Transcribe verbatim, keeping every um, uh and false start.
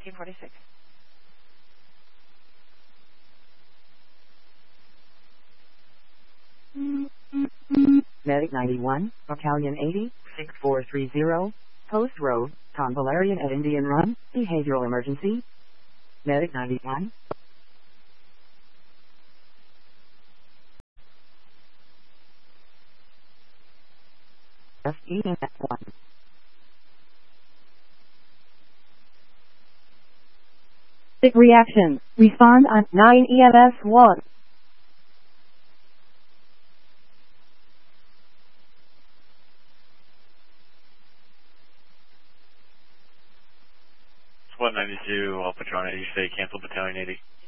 thirteen forty-six. Medic ninety-one, Battalion eighty, six four three zero, Post Road, Tom Valerian at Indian Run, behavioral emergency. Medic ninety-one. S E M S one. Reaction. Respond on nine E M S one. one ninety-two, Alpha John eighty, say cancel Battalion eighty.